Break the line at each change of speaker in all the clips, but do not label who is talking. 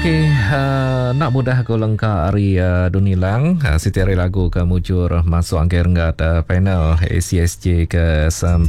Okey, nak mudah golong ka hari dunilang setiap lagu ke mujur masuk angka renggat panel ACSJ ke-9.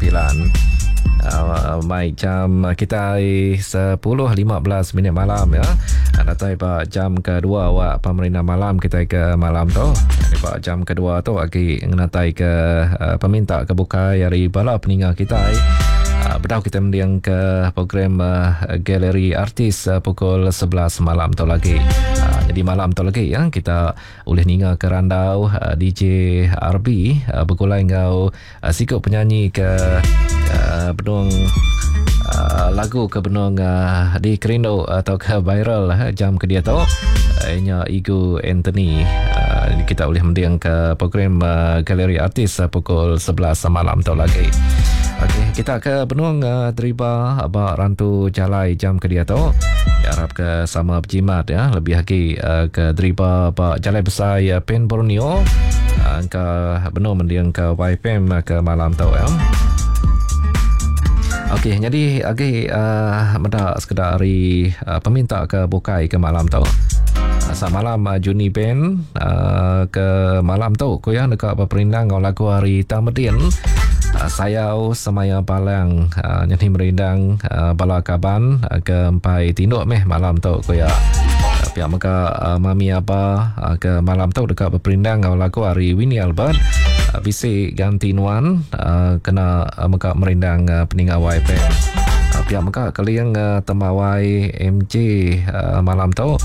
Baik, jam kita 10.15 minit malam ya. Datai pak jam kedua awak pemerintah malam kita ke malam tu. Pak jam kedua tu lagi ngatai ke peminta kebuka hari bala peninggal kita. Bedau kita mendiang ke program galeri artis pukul 11 malam tu lagi. Jadi malam tu lagi ya kita boleh ninga ke randau DJ RB bergulai ngau sikut penyanyi ke benung lagu ke benung di Kerindo atau ke viral jam ke dia tu nya Igu Anthony. Kita boleh mendiang ke program galeri artis pukul 11 malam tu lagi. Okey, kita ke benung Driba abak rantu jalai jam ke dia tu. Harap ke sama berjimat ya, lebih lagi ke Driba abak jalai besar Pen Borneo. Ke benung mendiang ke YPM ke malam tu ya. Okey, jadi lagi mendak sekedar hari peminta ke bukai ke malam tu. Sa malam Juni Band ke malam tu ko yang dekat berperindang lagu hari Tamedin. Sayau semaya balang nyanyi merindang bala kaban ke empai tinduk meh malam tu ko ya. Pihak maka mami apa ke malam tu dekat berperindang lagu hari Winnie Albert. Bisi ganti nuan kena maka merindang peninggal YP. Pihak maka kalian temawai MJ malam tu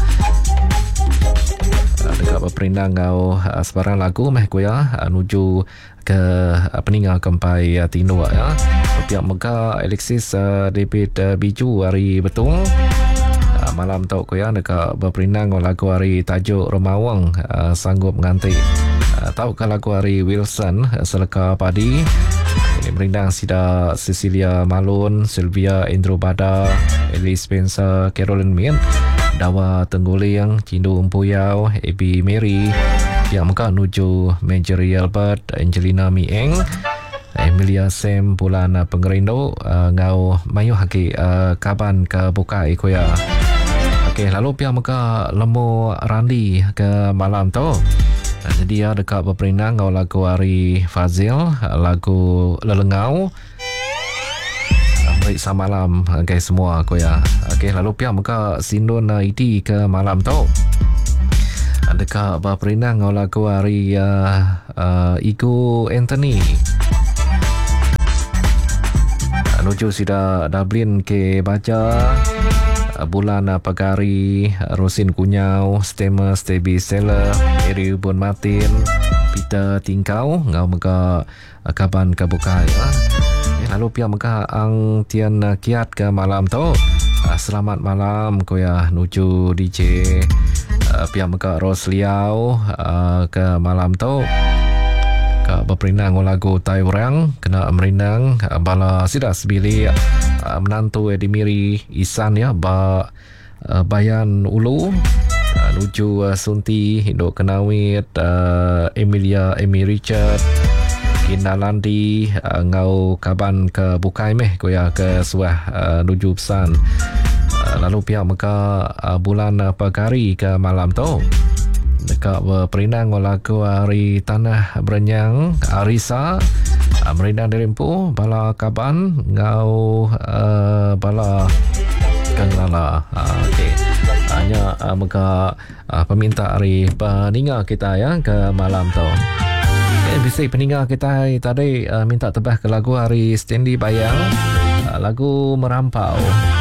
dekat berperindang sebarang lagu meh ko ya nuju ke peninggal kempai Tino ya. Pihak Mega Alexis David Biju hari betul malam tu ko ya dekat berperindang lagu hari tajuk Remawang sanggup menganti. Tahu ke lagu hari Wilson Seleka Padi ini merindang sida Cecilia Malun, Sylvia Andrew Bada, Ellie Spencer, Carolyn Min, Dawa Tengguling, Cindu Umpuyau, Abby Mary, yang muka nuju Major Albert, Angelina Mieng, Emilia Sam bulan Pengerindo, ngau mayu haki kaban ke bukai ko ya. Okey, lalu pihak muka lemu Randi ke malam tu. Jadi ya dekat berperindang ngau lagu hari Fazil, lagu Lelengau. Baik samalam guys semua ko ya. Okey, lalu pihak muka Sindon ID ke malam tu. Dekat berperindang ngau lagu hari Igu Anthony. Nuju sida Dublin ke baca bulan Pagari, Rosin Kunyau, Stemmer Stevie Seller, Eri Bon Martin, Peter Tingkau ngau mega kaban ke buka ya. Lalu pihak mega Ang Tian Kiat ke malam tu. Selamat malam ko ya nuju DJ pihak mega Ros Liao ke malam tu. Ke berperindang lagu Tairang kena merindang bala sida sebili menantu Edimiri Isan ya Bayan Ulu nuju Sunti Hindo Kenawit Emilia Amy Richard Kinalandi ngau kaban ke bukai meh ko ya ke suah nuju pesan. Lalu pihak meka bulan Pagari ke malam tu dekat berperindang lagu hari Tanah Berenyang Arisa merindang dari Lempu bala kaban ngau bala kenglala. Okey, hanya mega peminta hari peninggal kita ya ke malam tu. Bisa peninggal kita tadi minta tebah ke lagu hari Stanley Bayang, lagu Merampau.